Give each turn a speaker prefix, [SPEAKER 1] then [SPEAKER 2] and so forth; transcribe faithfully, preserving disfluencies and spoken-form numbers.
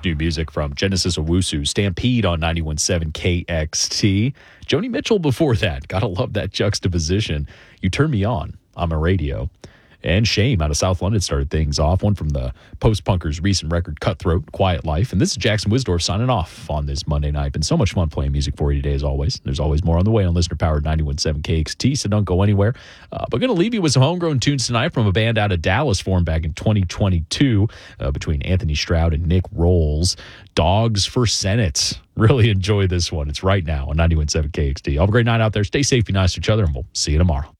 [SPEAKER 1] New music from Genesis Owusu, Stampede on ninety-one point seven K X T. Joni Mitchell before that. Gotta love that juxtaposition. You Turn Me On on my radio. And Shame out of South London started things off. One from the post-punkers' recent record, Cutthroat, Quiet Life. And this is Jackson Wisdorf signing off on this Monday night. Been so much fun playing music for you today, as always. There's always more on the way on listener-powered ninety-one point seven K X T, so don't go anywhere. Uh, but going to leave you with some homegrown tunes tonight from a band out of Dallas formed back in twenty twenty-two uh, between Anthony Stroud and Nick Rolls. Dogs for Senate. Really enjoy this one. It's right now on ninety-one point seven K X T. Have a great night out there. Stay safe, be nice to each other, and we'll see you tomorrow.